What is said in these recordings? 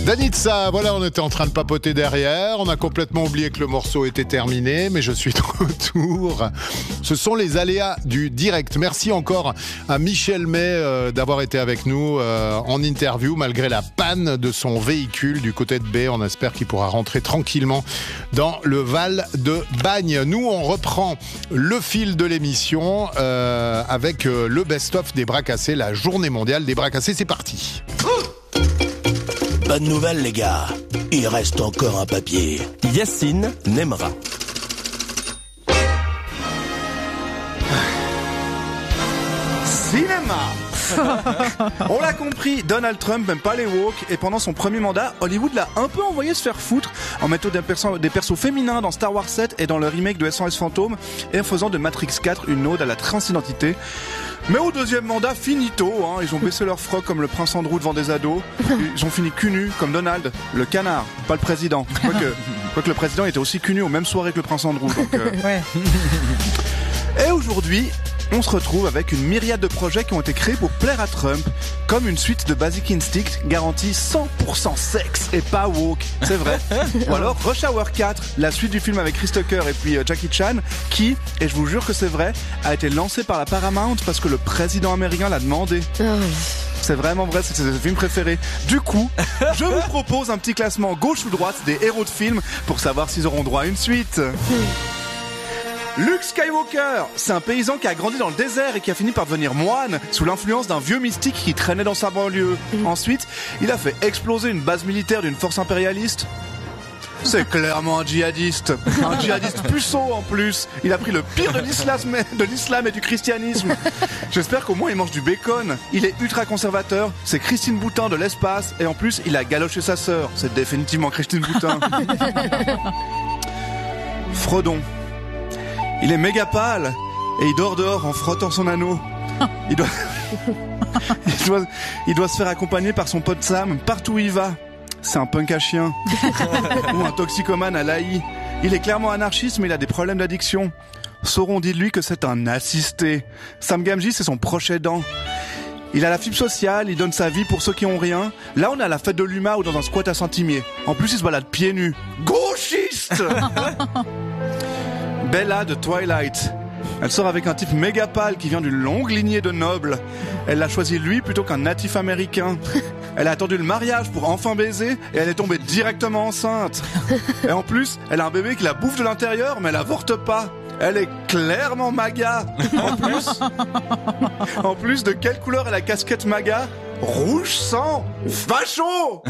Danitza, voilà, on était en train de papoter derrière, on a complètement oublié que le morceau était terminé, mais je suis de retour. Ce sont les aléas du direct. Merci encore à Michel May d'avoir été avec nous en interview, malgré la panne de son véhicule du côté de B. On espère qu'il pourra rentrer tranquillement dans le Val de Bagne. Nous, on reprend le fil de l'émission avec le best-of des bras cassés, la journée mondiale des bras cassés. C'est parti. Bonne nouvelle les gars, il reste encore un papier. Yacine Nemra. Cinéma. On l'a compris, Donald Trump n'aime pas les woke et pendant son premier mandat, Hollywood l'a un peu envoyé se faire foutre en mettant des persos féminins dans Star Wars 7 et dans le remake de SOS Fantôme et en faisant de Matrix 4 une ode à la transidentité. Mais au deuxième mandat, finito, ils ont baissé leur froc comme le prince Andrew devant des ados. Ils ont fini cul nu comme Donald, le canard, pas le président. Quoique le président était aussi cul nu aux mêmes soirées que le prince Andrew. Donc, Ouais. Et aujourd'hui, on se retrouve avec une myriade de projets qui ont été créés pour plaire à Trump, comme une suite de Basic Instinct garantie 100% sexe et pas woke, c'est vrai. Ou alors Rush Hour 4, la suite du film avec Chris Tucker et puis Jackie Chan, qui, et je vous jure que c'est vrai, a été lancé par la Paramount parce que le président américain l'a demandé. C'est vraiment vrai, c'est ses films préférés. Du coup, je vous propose un petit classement gauche ou droite des héros de films pour savoir s'ils auront droit à une suite. Luke Skywalker, c'est un paysan qui a grandi dans le désert et qui a fini par devenir moine sous l'influence d'un vieux mystique qui traînait dans sa banlieue. Ensuite, il a fait exploser une base militaire d'une force impérialiste. C'est clairement un djihadiste puceau en plus. Il a pris le pire de l'islam et du christianisme. J'espère qu'au moins il mange du bacon. Il est ultra conservateur, c'est Christine Boutin de l'espace et en plus il a galoché sa sœur. C'est définitivement Christine Boutin. Frodon. Il est méga pâle et il dort dehors en frottant son anneau. Il doit se faire accompagner par son pote Sam partout où il va. C'est un punk à chien. Ou un toxicomane à l'AI. Il est clairement anarchiste mais il a des problèmes d'addiction. Sauron dit de lui que c'est un assisté. Sam Gamgee c'est son proche aidant. Il a la fibre sociale, il donne sa vie pour ceux qui ont rien. Là on est à la fête de l'UMA ou dans un squat à Saint-Imier. En plus il se balade pieds nus. Gauchiste. Bella de Twilight. Elle sort avec un type méga pâle qui vient d'une longue lignée de nobles. Elle l'a choisi lui plutôt qu'un natif américain. Elle a attendu le mariage pour enfin baiser et elle est tombée directement enceinte. Et en plus, elle a un bébé qui la bouffe de l'intérieur mais elle avorte pas. Elle est clairement MAGA. En plus, de quelle couleur est la casquette MAGA ? Rouge sang, facho.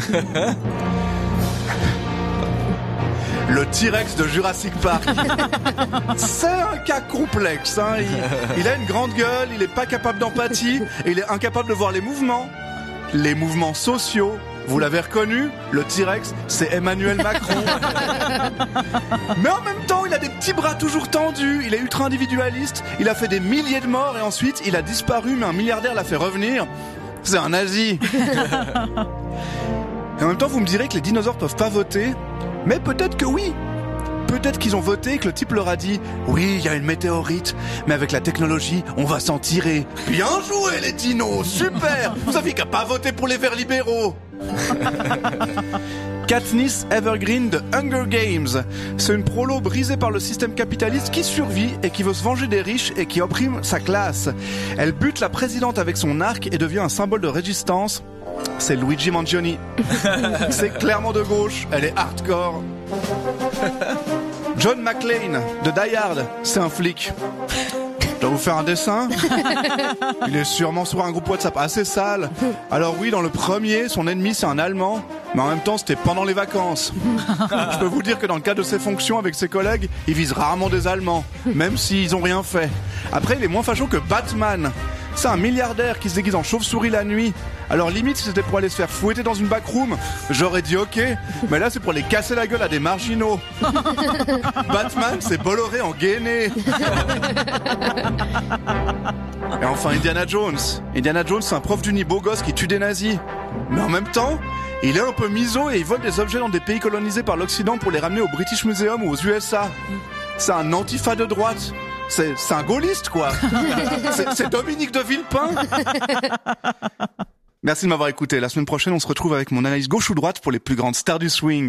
Le T-Rex de Jurassic Park. C'est un cas complexe. Il a une grande gueule, il est pas capable d'empathie et il est incapable de voir les mouvements. Les mouvements sociaux. Vous l'avez reconnu, le T-Rex, c'est Emmanuel Macron. Mais en même temps, il a des petits bras toujours tendus, il est ultra individualiste, il a fait des milliers de morts et ensuite il a disparu mais un milliardaire l'a fait revenir. C'est un nazi. Et en même temps, vous me direz que les dinosaures peuvent pas voter. Mais peut-être que oui. Peut-être qu'ils ont voté et que le type leur a dit « Oui, il y a une météorite, mais avec la technologie, on va s'en tirer. » Bien joué les dinos, super. Vous aviez qu'à pas voter pour les verts libéraux. Katniss Evergreen de Hunger Games. C'est une prolo brisée par le système capitaliste qui survit et qui veut se venger des riches et qui opprime sa classe. Elle bute la présidente avec son arc et devient un symbole de résistance. C'est Luigi Mangione. C'est clairement de gauche, elle est hardcore. John McClane de Die Hard, c'est un flic. Je dois vous faire un dessin. Il est sûrement sur un groupe WhatsApp assez sale. Alors oui, dans le premier, son ennemi c'est un Allemand, mais en même temps c'était pendant les vacances. Je peux vous dire que dans le cadre de ses fonctions avec ses collègues, il vise rarement des Allemands, même s'ils ont rien fait. Après, il est moins facho que Batman. C'est un milliardaire qui se déguise en chauve-souris la nuit. Alors limite, si c'était pour aller se faire fouetter dans une backroom, j'aurais dit ok, mais là c'est pour aller casser la gueule à des marginaux. Batman, c'est Bolloré en gainé. Et enfin Indiana Jones. Indiana Jones, c'est un prof d'uni beau gosse qui tue des nazis. Mais en même temps, il est un peu miso et il vole des objets dans des pays colonisés par l'Occident pour les ramener au British Museum ou aux USA. C'est un antifa de droite. C'est un gaulliste, quoi. C'est Dominique de Villepin. Merci de m'avoir écouté. La semaine prochaine, on se retrouve avec mon analyse gauche ou droite pour les plus grandes stars du swing.